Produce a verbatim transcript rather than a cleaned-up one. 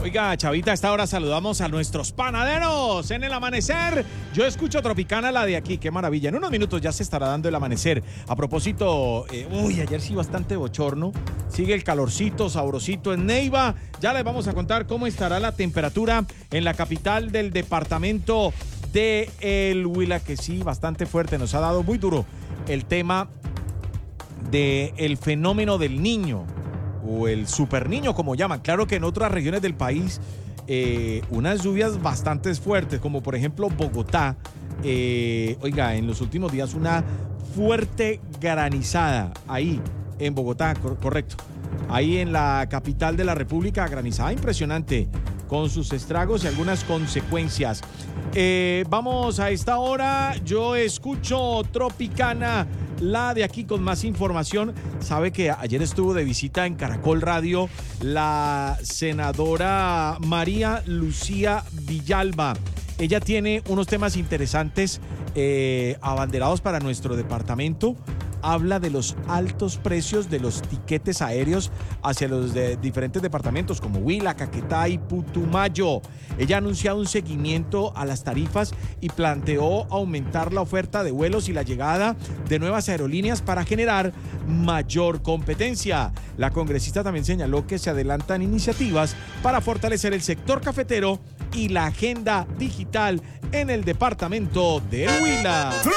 Oiga, Chavita, a esta hora saludamos a nuestros panaderos en el amanecer. Yo escucho Tropicana, la de aquí, qué maravilla. En unos minutos ya se estará dando el amanecer. A propósito, eh, uy, ayer sí bastante bochorno. Sigue el calorcito, sabrosito en Neiva. Ya les vamos a contar cómo estará la temperatura en la capital del departamento de El Huila, que sí, bastante fuerte. Nos ha dado muy duro el tema del fenómeno del niño. O el super niño, como llaman. Claro que en otras regiones del país, eh, unas lluvias bastante fuertes, como por ejemplo Bogotá. Eh, oiga, en los últimos días una fuerte granizada ahí en Bogotá, cor- correcto. Ahí en la capital de la República, granizada impresionante, con sus estragos y algunas consecuencias. Eh, vamos a esta hora, yo escucho Tropicana, la de aquí con más información. Sabe que ayer estuvo de visita en Caracol Radio la senadora María Lucía Villalba. Ella tiene unos temas interesantes eh, abanderados para nuestro departamento. Habla de los altos precios de los tiquetes aéreos hacia los de diferentes departamentos como Huila, Caquetá y Putumayo. Ella ha anunciado un seguimiento a las tarifas y planteó aumentar la oferta de vuelos y la llegada de nuevas aerolíneas para generar mayor competencia. La congresista también señaló que se adelantan iniciativas para fortalecer el sector cafetero y la agenda digital en el departamento de Huila.